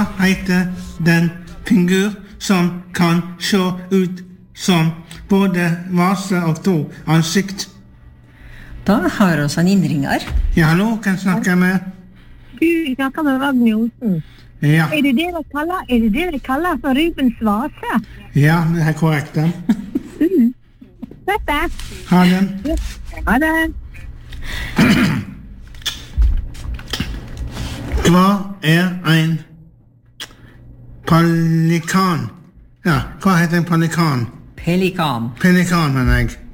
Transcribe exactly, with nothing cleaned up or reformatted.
Hva heter den figur som kan se ut som både vase og to ansikt? Da har oss en innringer. Ja, hallo, kan snakke med? Du snakker med Ragnar Olsen. Ja. Er det det dere kaller, er det det dere kaller for Rubens vase? Ja, det er korrekt. Ja. Mm. Dette. Ha den. Ha det. Hva er en pelikan? Ja, hva heter en pelikan? Pelikan. Pelikan, mener jeg.